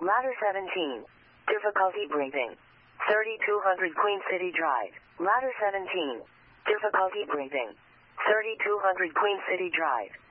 Ladder 17. Difficulty breathing. 3200 Queen City Drive. Ladder 17. Difficulty breathing. 3200 Queen City Drive.